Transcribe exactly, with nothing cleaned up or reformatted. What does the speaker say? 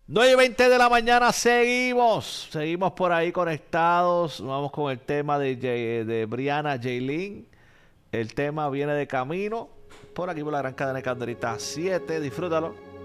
nueve y veinte de la mañana, seguimos. Seguimos por ahí conectados. Vamos con el tema de, Jay- de Brianna Jaylin. El tema viene de camino. Por aquí por la gran cadena de Candelita siete. Disfrútalo.